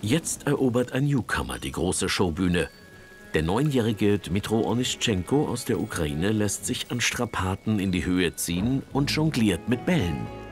Jetzt erobert ein Newcomer die große Showbühne. Der 9-jährige Dmytro Onischenko aus der Ukraine lässt sich an Strapaten in die Höhe ziehen und jongliert mit Bällen.